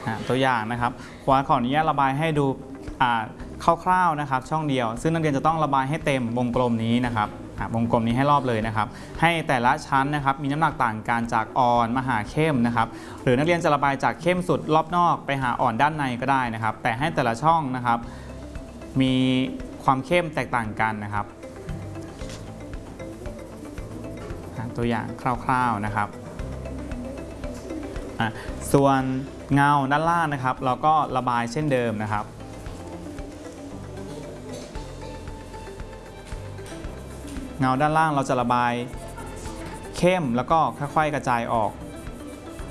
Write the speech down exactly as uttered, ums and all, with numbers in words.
ตัวอย่างนะครับครูขออนุญาตระบายให้ดูคร่าวๆนะครับช่องเดียวซึ่งนักเรียนจะต้องระบายให้เต็มวงกลมนี้นะครับวงกลมนี้ให้รอบเลยนะครับให้แต่ละชั้นนะครับมีน้ำหนักต่างกันจากอ่อนมาหาเข้มนะครับหรือนักเรียนจะระบายจากเข้มสุดรอบนอกไปหาอ่อนด้านในก็ได้นะครับแต่ให้แต่ละช่องนะครับมีความเข้มแตกต่างกันนะครับตัวอย่างคร่าวๆนะครับส่วนเงาด้านล่างนะครับเราก็ระบายเช่นเดิมนะครับเงาด้านล่างเราจะระบายเข้มแล้วก็ค่อยๆกระจายออก